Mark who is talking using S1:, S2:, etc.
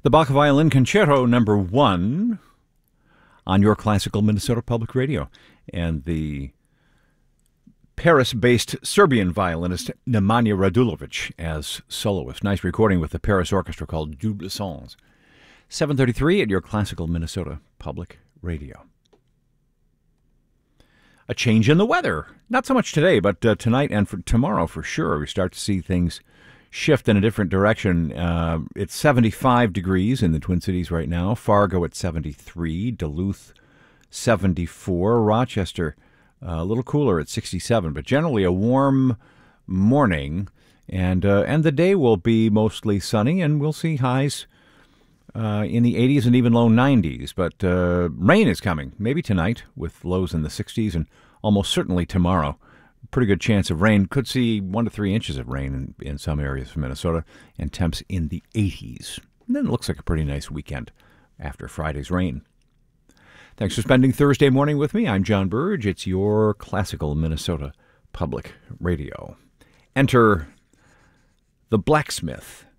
S1: The Bach Violin Concerto number 1 on your classical Minnesota Public Radio. And the Paris-based Serbian violinist Nemanja Radulovic as soloist. Nice recording with the Paris Orchestra called Double Sons. 7:33 at your classical Minnesota Public Radio. A change in the weather. Not so much today, but tonight and for tomorrow for sure. We start to see things shift in a different direction. It's 75 degrees in the Twin Cities right now. Fargo at 73, Duluth 74, Rochester a little cooler at 67, but generally a warm morning, and the day will be mostly sunny, and we'll see highs in the 80s and even low 90s. But rain is coming, maybe tonight with lows in the 60s, and almost certainly tomorrow. Pretty good chance of rain. Could see 1 to 3 inches of rain in some areas of Minnesota, and temps in the 80s. And then it looks like a pretty nice weekend after Friday's rain. Thanks for spending Thursday morning with me. I'm John Burge. It's your classical Minnesota Public Radio. Enter The Blacksmith